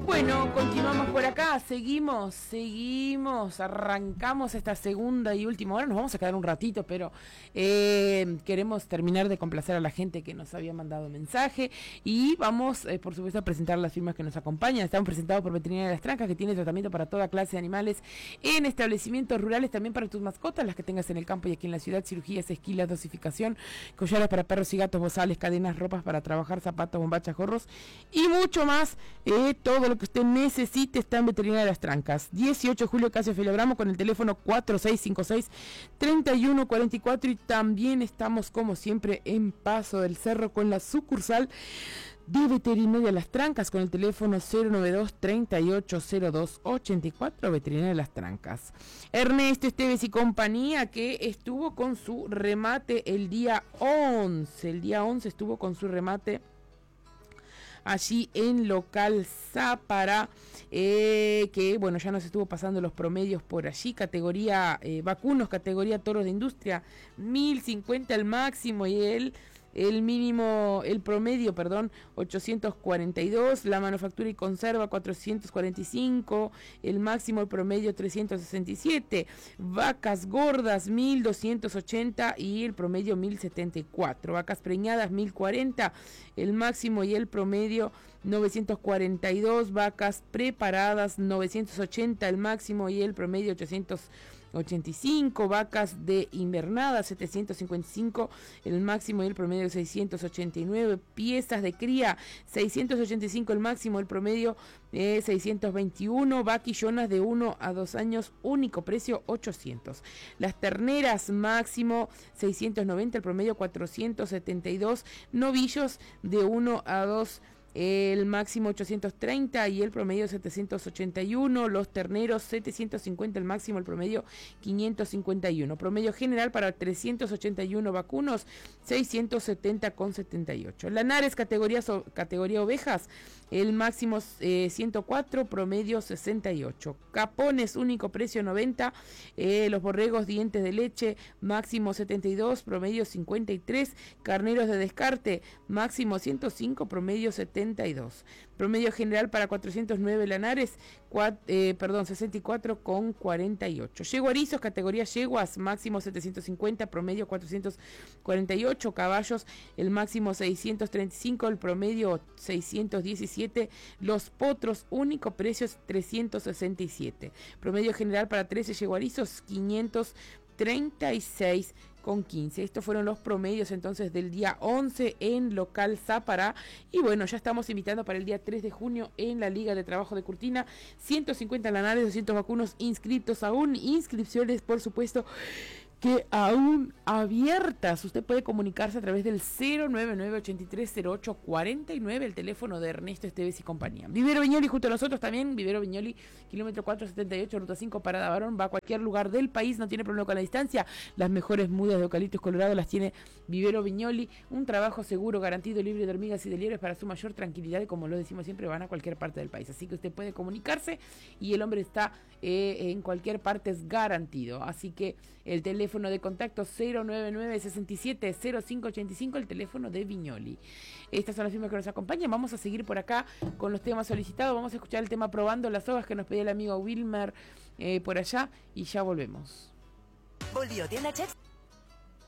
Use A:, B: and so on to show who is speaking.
A: Bueno, continuamos por acá, seguimos, arrancamos esta segunda y última hora, nos vamos a quedar un ratito, pero queremos terminar de complacer a la gente que nos había mandado mensaje y vamos, por supuesto, a presentar las firmas que nos acompañan. Estamos presentados por Veterinaria de las Trancas, que tiene tratamiento para toda clase de animales en establecimientos rurales, también para tus mascotas, las que tengas en el campo y aquí en la ciudad, cirugías, esquilas, dosificación, collares para perros y gatos, bozales, cadenas, ropas para trabajar, zapatos, bombachas, gorros y mucho más. Todo lo que usted necesite está en Veterinaria de las Trancas. 18 de julio, Casio Filogramo, con el teléfono 4656-3144, y también estamos, como siempre, en Paso del Cerro con la sucursal de Veterinaria de las Trancas, con el teléfono 092-3802-84, Veterinaria de las Trancas. Ernesto Esteves y compañía, que estuvo con su remate el día 11. El día 11 estuvo con su remate allí en local Zápara, que bueno, ya nos estuvo pasando los promedios por allí. Categoría vacunos, categoría toros de industria, 1050 el máximo y el promedio, 842, la manufactura y conserva 445, el máximo, el promedio 367, vacas gordas 1280 y el promedio 1074, vacas preñadas 1040, el máximo y el promedio 942, vacas preparadas 980, el máximo y el promedio 885, vacas de invernada 755, el máximo y el promedio 689, piezas de cría 685, el máximo, el promedio 621, vaquillonas de 1 a 2 años, único precio 800. Las terneras máximo 690, el promedio 472, novillos de 1 a 2, el máximo 830 y el promedio 781, los terneros 750, el máximo, el promedio 551, promedio general para 381 vacunos 670,78. Lanares, categoría ovejas, el máximo 104, promedio 68. Capones, único precio 90, los borregos dientes de leche, máximo 72, promedio 53, carneros de descarte, máximo 105, promedio 72. Promedio general para 409 lanares, 64,48. Yeguarizos, categoría yeguas, máximo 750, promedio 448. Caballos, el máximo 635, el promedio 617. Los potros, único precio 367. Promedio general para 13 yeguarizos, 536,15. Estos fueron los promedios entonces del día 11 en local Zápara. Y bueno, ya estamos invitando para el día 3 de junio en la Liga de Trabajo de Curtina. 150 lanares, 200 vacunos inscritos aún. Inscripciones, por supuesto, que aún abiertas. Usted puede comunicarse a través del 099-830849, el teléfono de Ernesto Esteves y compañía. Vivero Viñoli junto a nosotros también. Vivero Viñoli, kilómetro 478, ruta 5, Parada Barón. Va a cualquier lugar del país, no tiene problema con la distancia. Las mejores mudas de eucaliptus colorado las tiene Vivero Viñoli. Un trabajo seguro, garantido, libre de hormigas y de liebres para su mayor tranquilidad. Y como lo decimos siempre, van a cualquier parte del país. Así que usted puede comunicarse y el hombre está en cualquier parte, es garantido. Así que el teléfono de contacto 099-67-0585, el teléfono de Viñoli. Estas son las firmas que nos acompañan. Vamos a seguir por acá con los temas solicitados. Vamos a escuchar el tema Probando las Sogas que nos pedía el amigo Wilmer por allá y ya volvemos.
B: Volvió Tienda Chefs